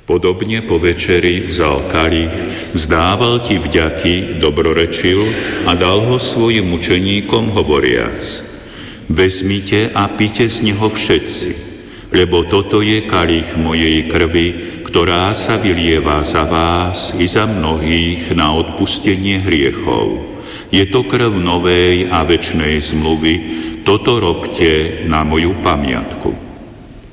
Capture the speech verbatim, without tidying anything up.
Podobne po večeri vzal kalich, vzdával ti vďaky, dobrorečil a dal ho svojim učeníkom hovoriac: Vezmite a pite z neho všetci, lebo toto je kalich mojej krvi, ktorá sa vylieva za vás i za mnohých na odpustenie hriechov. Je to krv novej a večnej zmluvy, toto robte na moju pamiatku.